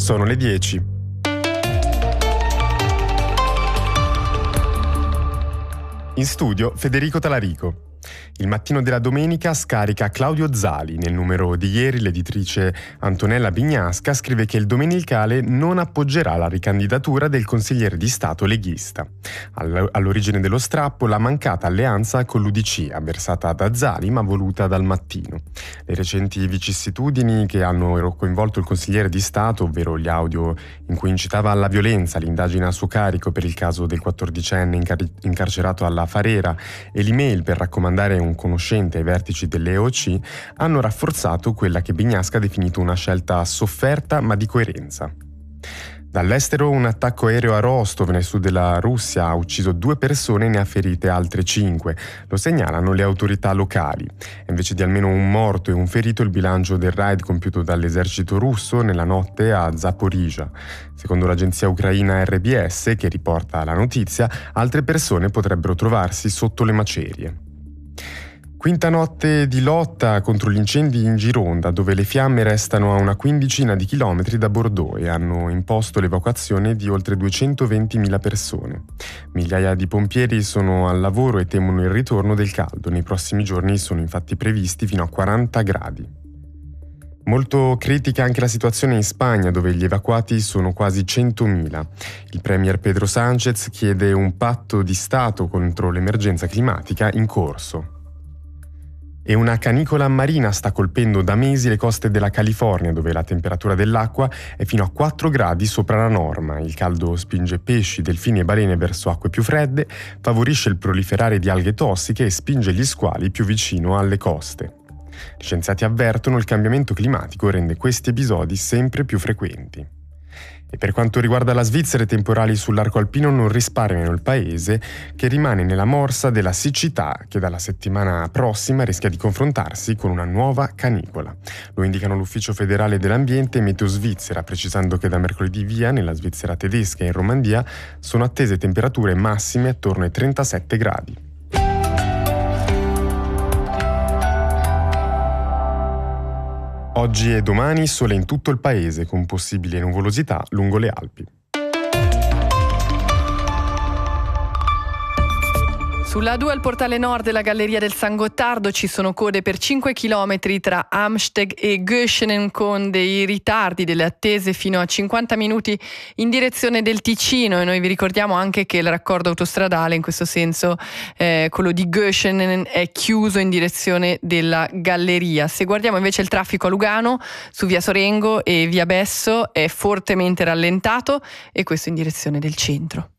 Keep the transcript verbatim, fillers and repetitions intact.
Sono le dieci. In studio Federico Talarico. Il mattino della domenica scarica Claudio Zali. Nel numero di ieri l'editrice Antonella Bignasca scrive che il Domenicale non appoggerà la ricandidatura del consigliere di Stato leghista. All'origine dello strappo la mancata alleanza con l'U D C, avversata da Zali ma voluta dal Mattino. Le recenti vicissitudini che hanno coinvolto il consigliere di Stato, ovvero gli audio in cui incitava alla violenza, l'indagine a suo carico per il caso del quattordicenne incar- incarcerato alla Farera e l'email per raccomandare un conoscente ai vertici dell'E O C, hanno rafforzato quella che Bignasca ha definito una scelta sofferta ma di coerenza. Dall'estero un attacco aereo a Rostov, nel sud della Russia, ha ucciso due persone e ne ha ferite altre cinque. Lo segnalano le autorità locali. Invece di almeno un morto e un ferito, il bilancio del raid compiuto dall'esercito russo nella notte a Zaporizhzhia. Secondo l'agenzia ucraina R B S, che riporta la notizia, altre persone potrebbero trovarsi sotto le macerie. Quinta notte di lotta contro gli incendi in Gironda, dove le fiamme restano a una quindicina di chilometri da Bordeaux e hanno imposto l'evacuazione di oltre duecentoventimila persone. Migliaia di pompieri sono al lavoro e temono il ritorno del caldo. Nei prossimi giorni sono infatti previsti fino a quaranta gradi. Molto critica anche la situazione in Spagna, dove gli evacuati sono quasi centomila. Il premier Pedro Sánchez chiede un patto di Stato contro l'emergenza climatica in corso. E una canicola marina sta colpendo da mesi le coste della California, dove la temperatura dell'acqua è fino a quattro gradi sopra la norma. Il caldo spinge pesci, delfini e balene verso acque più fredde, favorisce il proliferare di alghe tossiche e spinge gli squali più vicino alle coste. Gli scienziati avvertono che il cambiamento climatico rende questi episodi sempre più frequenti. E per quanto riguarda la Svizzera, i temporali sull'arco alpino non risparmiano il paese, che rimane nella morsa della siccità che dalla settimana prossima rischia di confrontarsi con una nuova canicola. Lo indicano l'Ufficio federale dell'ambiente e Meteo Svizzera, precisando che da mercoledì via, nella Svizzera tedesca e in Romandia, sono attese temperature massime attorno ai trentasette gradi. Oggi e domani sole in tutto il paese, con possibile nuvolosità lungo le Alpi. Sulla A due al portale nord della Galleria del San Gottardo ci sono code per cinque chilometri tra Amsteg e Göschenen, con dei ritardi, delle attese fino a cinquanta minuti in direzione del Ticino, e noi vi ricordiamo anche che il raccordo autostradale, in questo senso eh, quello di Göschenen, è chiuso in direzione della Galleria. Se guardiamo invece il traffico a Lugano, su via Sorengo e via Besso è fortemente rallentato, e questo in direzione del centro.